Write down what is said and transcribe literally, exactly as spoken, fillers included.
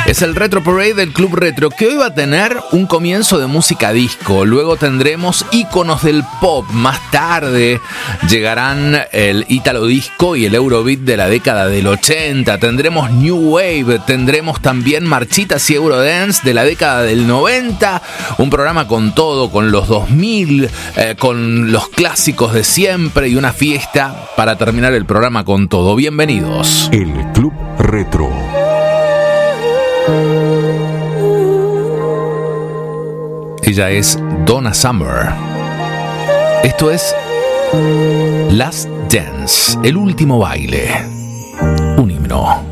Es el Retro Parade del Club Retro, que hoy va a tener un comienzo de música disco. Luego tendremos íconos del pop. Más tarde llegarán el Italo Disco y el Eurobeat de la década del ochenta. Tendremos New Wave, tendremos también marchitas y Eurodance de la década del noventa. Un programa con todo, con los dos mil, eh, con los clásicos de siempre y una fiesta para terminar el programa con todo. Bienvenidos. El Club Retro. Ella es Donna Summer. Esto es Last Dance, el último baile. Un himno.